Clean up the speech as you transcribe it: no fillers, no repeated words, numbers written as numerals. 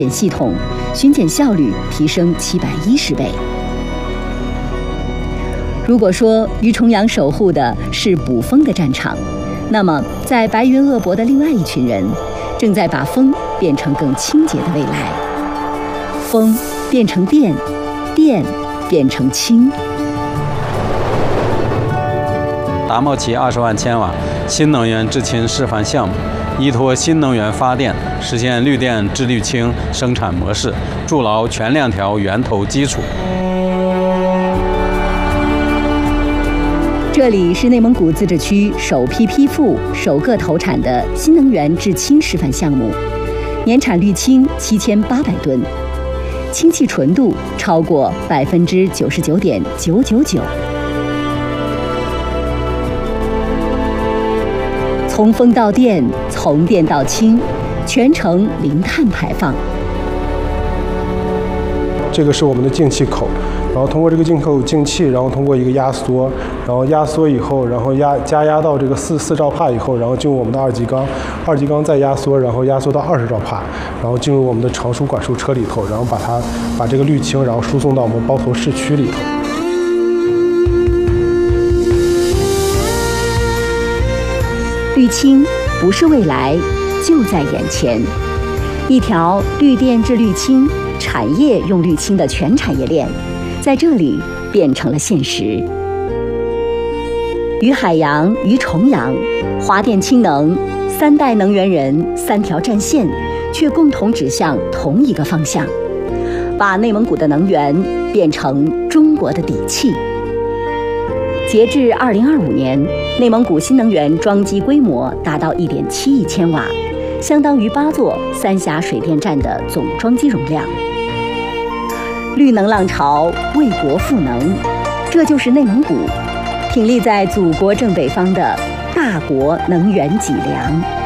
系统，巡检效率提升710倍。如果说于重阳守护的是捕风的战场，那么在白云鄂博的另外一群人，正在把风变成更清洁的未来。风变成电，电变成氢。 达茂齐20万千瓦新能源制氢示范项目，依托新能源发电，实现绿电制绿氢生产模式，筑牢全链条源头基础。 这里是内蒙古自治区首批批复、首个投产的新能源制氢示范项目，年产绿氢7800吨，氢气纯度超过99.999%。从风到电，从电到氢，全程零碳排放。 这个是我们的净气口，然后通过这个净口净气，然后通过一个压缩，然后压缩以后，然后加压到这个4兆帕以后，然后进入我们的二级缸，二级缸再压缩，然后压缩到20兆帕，然后进入我们的成熟管束车里头，然后把这个绿氢，然后输送到我们包头市区里头。 绿氢不是未来，就在眼前。一条绿电制绿氢、产业用绿氢的全产业链，在这里变成了现实。于海洋、于重阳，华电氢能3代能源人3条战线，却共同指向同一个方向，把内蒙古的能源变成中国的底气。截至2025年，内蒙古新能源装机规模达到1.7亿千瓦，相当于8座三峡水电站的总装机容量。绿能浪潮为国赋能，这就是内蒙古挺立在祖国正北方的大国能源脊梁。